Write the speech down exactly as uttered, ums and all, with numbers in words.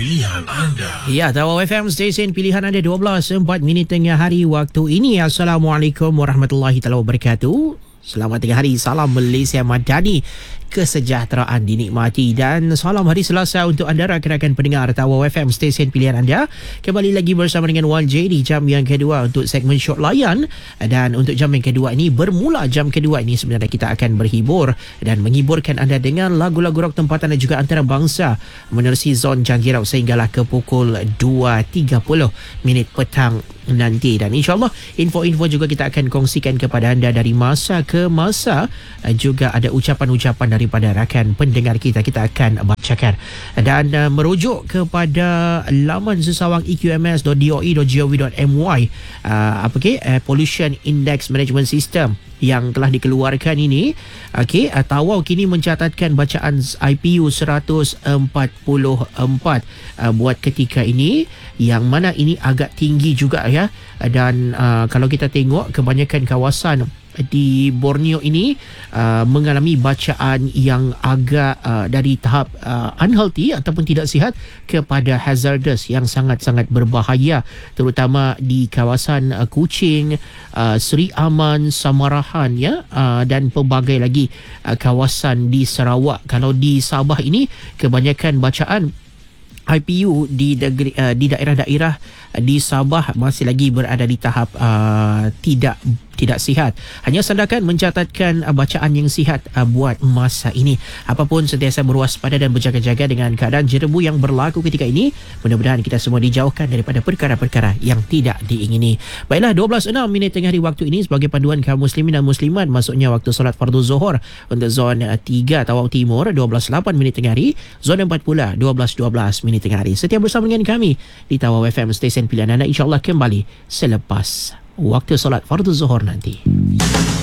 pilihan anda. Ya, Tawau F M, stesen pilihan anda. Dua belas empat minit tengah hari waktu ini. Assalamualaikum warahmatullahi taala wabarakatuh. Selamat tengah hari. Salam Malaysia Madani. Kesejahteraan dinikmati. Dan salam hari Selasa untuk anda rakan-rakan pendengar Tawau F M, stesen pilihan anda. Kembali lagi bersama dengan Wan J di jam yang kedua untuk segmen Short Layan. Dan untuk jam yang kedua ini, bermula jam kedua ini sebenarnya kita akan berhibur dan menghiburkan anda dengan lagu-lagu rock tempatan dan juga antarabangsa menerusi zon jangkirau sehinggalah ke pukul dua tiga puluh minit petang nanti. Dan insyaAllah info-info juga kita akan kongsikan kepada anda dari masa ke masa. Juga ada ucapan-ucapan daripada rakan pendengar kita, kita akan bacakan. Dan uh, merujuk kepada laman sesawang e q m s dot d o e dot gov dot m y, uh, apa ke uh, Pollution Index Management System yang telah dikeluarkan ini, okey, uh, Tawau kini mencatatkan bacaan I P U seratus empat puluh empat uh, buat ketika ini, yang mana ini agak tinggi juga ya. Dan uh, kalau kita tengok kebanyakan kawasan di Borneo ini uh, mengalami bacaan yang agak uh, dari tahap uh, unhealthy ataupun tidak sihat kepada hazardous yang sangat-sangat berbahaya, terutama di kawasan uh, Kuching, uh, Seri Aman, Samarahan ya, uh, dan pelbagai lagi uh, kawasan di Sarawak. Kalau di Sabah ini kebanyakan bacaan I P U di negeri, uh, di daerah-daerah di Sabah masih lagi berada di tahap uh, tidak tidak sihat. Hanya Sandakan mencatatkan uh, bacaan yang sihat uh, buat masa ini. Apapun sentiasa berwaspada dan berjaga-jaga dengan keadaan jerebu yang berlaku ketika ini. Mudah-mudahan kita semua dijauhkan daripada perkara-perkara yang tidak diingini. Baiklah, dua belas enam minit tengah hari waktu ini sebagai panduan kaum muslimin dan muslimat, masuknya waktu solat fardu zuhur untuk zon tiga Tawau Timur. Dua belas lapan minit tengah hari. Zon empat pula dua belas dua belas minit tengah hari. Setia bersama dengan kami di Tawau F M, stesen pilihan anda, insyaAllah kembali selepas waktu solat fardu zuhur nanti.